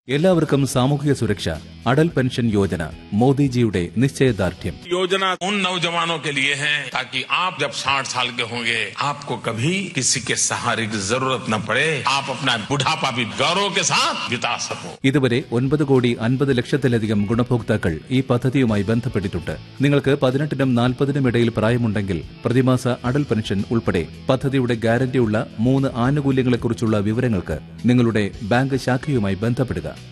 എല്ലാവർക്കും സാമൂഹിക സുരക്ഷ അടൽ പെൻഷൻ യോജന മോദിജിയുടെ നിശ്ചയദാർഢ്യം. योजना उन नौजवानों के लिए है ताकि आप जब 60 साल के होंगे आपको कभी किसी के सहारे की जरूरत न पड़े. आप अपना बुढ़ापा भी गौरव के साथ बिता सको. ഇതുവരെ 9,50,00,000-ലധികം ഗുണഭോക്താക്കൾ ഈ പദ്ധതിയുമായി ബന്ധപ്പെട്ടിട്ടുണ്ട്. നിങ്ങൾക്ക് 18-നും 40-നും ഇടയിൽ പ്രായമുണ്ടെങ്കിൽ പ്രതിമാസ അടൽ പെൻഷൻ ഉൾപ്പെടെ പദ്ധതിയുടെ ഗ്യാരണ്ടിയുള്ള 3 ആനുകൂല്യങ്ങളെക്കുറിച്ചുള്ള വിവരങ്ങൾക്ക് നിങ്ങളുടെ ബാങ്ക് ശാഖയുമായി ബന്ധപ്പെടുക.